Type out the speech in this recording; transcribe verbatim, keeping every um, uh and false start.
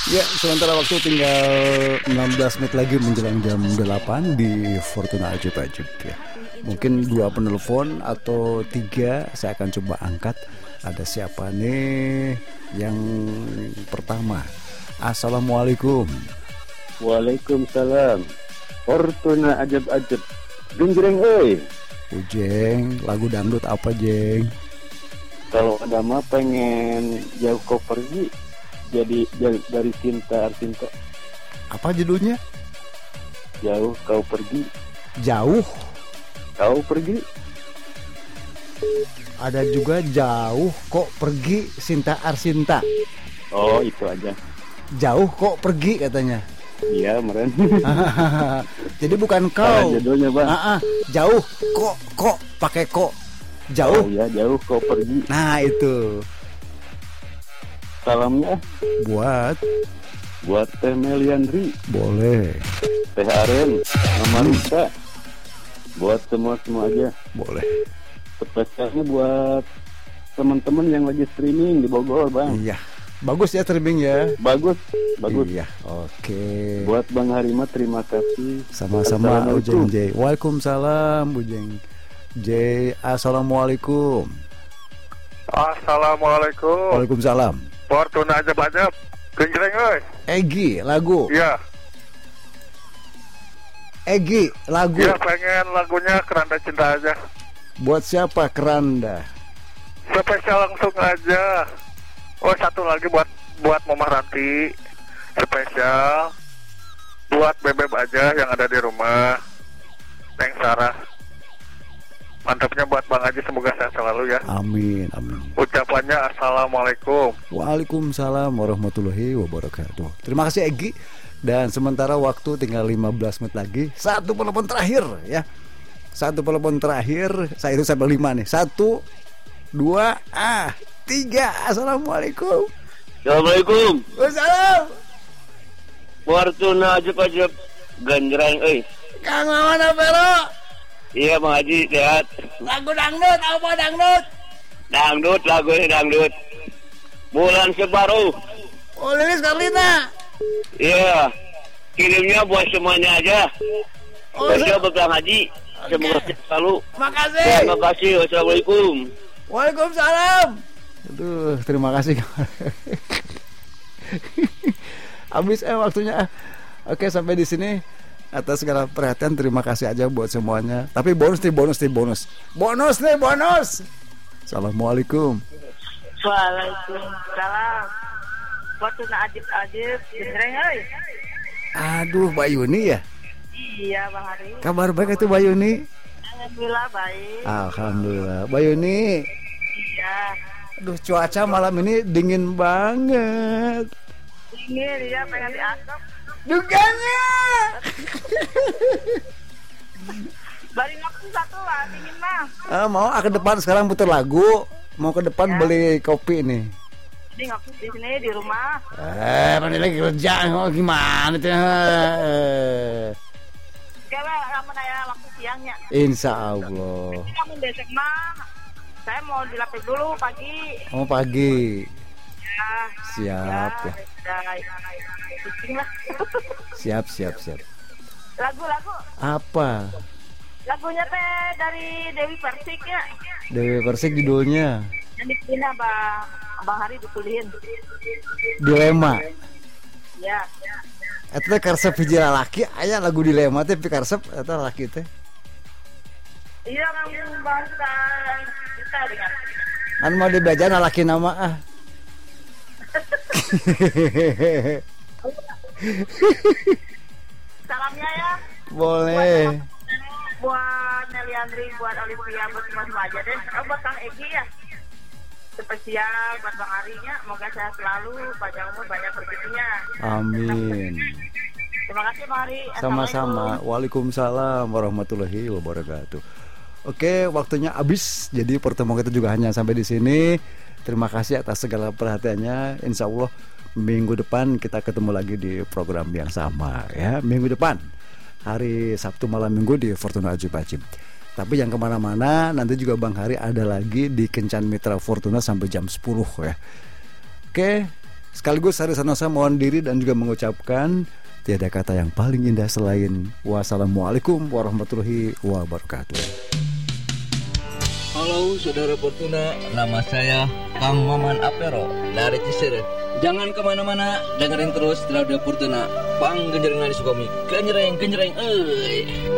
Ya, sementara waktu tinggal enam belas menit lagi menjelang jam delapan di Fortuna Ajib Ajib ya. Mungkin dua penelpon atau tiga saya akan coba angkat. Ada siapa nih yang pertama? Assalamualaikum. Waalaikumsalam. Fortuna Ajib Ajib. Genjreng euy. Ujeng, lagu dangdut apa, Jeng? Kalau ada mah pengen jauh kau pergi. Jadi dari cinta Arcinta. Apa judulnya? Jauh kau pergi. Jauh Kau pergi. Ada juga jauh kok pergi Sinta Arcinta. Oh itu aja. Jauh kok pergi katanya. Iya meren. Jadi bukan kau. Salah judulnya bang. Ah, ah, jauh kok kok pakai kok. Jauh. Oh ya jauh kau pergi. Nah itu. Salamnya Buat buat Teh Meliandri, boleh. Teh Aren, Mama Rita, buat semua semua aja. Boleh. Spesialnya buat teman-teman yang lagi streaming di Bogor bang. Iya. Bagus ya streaming ya. Bagus, bagus. Iya. Oke. Buat Bang Harima terima kasih. Sama-sama Assalamualaikum. Ujeng J. Waalaikumsalam Ujeng J. Assalamualaikum. Assalamualaikum. Waalaikumsalam. Fortuna Ajab-Ajab. Genjreng euy. Egi lagu. Iya. Egi lagu. Iya pengen lagunya Keranda Cinta aja. Buat siapa Keranda? Spesial langsung aja. Oh satu lagi buat buat Mama Ranti. Spesial buat Bebeb aja yang ada di rumah. Neng Sarah. Mantapnya buat Bang Haji, semoga sehat selalu ya. Amin, amin. Ucapannya Assalamualaikum. Waalaikumsalam warahmatullahi wabarakatuh. Terima kasih Egi. Dan sementara waktu tinggal lima belas menit lagi. Satu telepon terakhir ya. Satu telepon terakhir. Saya itu sampai lima nih. Satu, dua, ah, tiga. Assalamualaikum. Assalamualaikum. Wassalam. Fortuna Ajib Ajib. Genjreng euy. Kang Maman Apero. Iya Bang Haji sehat. Lagu dangdut apa dangdut? Dangdut lagu ini dangdut. Bulan Sebaru. Oh Lilis Karlina. Iya. Kirimnya buat semuanya aja. Oh, Terima kasih Bang Haji. Semoga sehat selalu. Makasih. Terima kasih. Wassalamualaikum. Waalaikumsalam. Aduh, terima kasih. Habis eh waktunya. Oke, sampai di sini. Atas segala perhatian terima kasih aja buat semuanya. Tapi bonus nih, bonus nih, bonus. Bonus nih, bonus. Assalamualaikum. Waalaikumsalam. Fortuna Ajib Ajib. Genjreng euy. Aduh, Mbak Yuni ya? Iya Bang Hari. Kabar baik itu Mbak Yuni? Alhamdulillah baik. Alhamdulillah. Mbak Yuni. Iya. Aduh, cuaca malam ini dingin banget. Dingin ya pengen diasap. Duganya. Bari waktu satu lah dingin mah. Ah, mau ah, ke depan sekarang putar lagu. Mau ke depan Ya. beli kopi nih. Jadi ngopi di sini di rumah. Eh, mana lagi kerja? Oh, gimana tuh? Eh, Kalau kamu nanya waktu siangnya. Insya Allah. Jadi kamu besok mah. Saya mau dilapis dulu pagi. Oh pagi. Ya. Siap ya. Udah pusing lah. Siap, siap, siap. Lagu-lagu. Apa? Lagunya teh dari Dewi Persik ya. Dewi Persik judulnya Yang dipilih Abang Abang Hari ditulihin. Dilema. Ya. Eta teh karesep hiji lalaki aya lagu dilema teh pikaresep eta lalaki teh. Iya kamu bangsa kita dengan. Anu mah dibaca lalaki nama ah. Salamnya ya. Boleh. Buat Nelly Andri, buat Olivia, buat semua aja deh. Oh, buat Kang Egi ya. Spesial buat Bang Arinya. Semoga sehat selalu, panjang umur, banyak rezekinya. Amin. Terima kasih Bang Ari. Sama-sama. Waalaikumsalam warahmatullahi wabarakatuh. Oke, waktunya habis. Jadi pertemuan kita juga hanya sampai di sini. Terima kasih atas segala perhatiannya. Insya Allah minggu depan kita ketemu lagi di program yang sama ya. Minggu depan hari Sabtu malam minggu di Fortuna Ajib Ajib. Tapi yang kemana-mana nanti juga Bang Hari ada lagi di Kencan Mitra Fortuna sampai jam sepuluh ya. Oke, Sekaligus Hari Sanosa mohon diri dan juga mengucapkan tiada kata yang paling indah selain wassalamualaikum warahmatullahi wabarakatuh. Halo saudara Fortuna, nama saya Kang Maman Apero dari Cisere. Jangan kemana-mana, dengerin terus Radio Fortuna. Bang Genjreng Nadi Sukomi, kenyereng kenyereng, eh.